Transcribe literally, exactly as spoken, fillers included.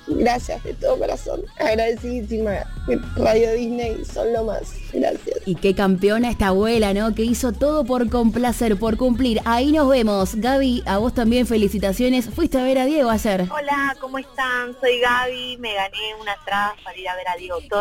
Gracias de todo corazón. Agradecidísima. Radio Disney son lo más. Gracias. Y qué campeona esta abuela, ¿no? Que hizo todo por complacer, por cumplir. Ahí nos vemos. Gaby, a vos también felicitaciones. Fuiste a ver a Diego ayer. Hola, ¿cómo están? Soy Gaby. Me gané una entrada para ir a ver a Diego.